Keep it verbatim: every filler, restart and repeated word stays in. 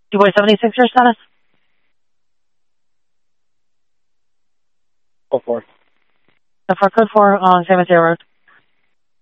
two boy seventy-six, your status? Go for it. So for code four on San Mateo Road.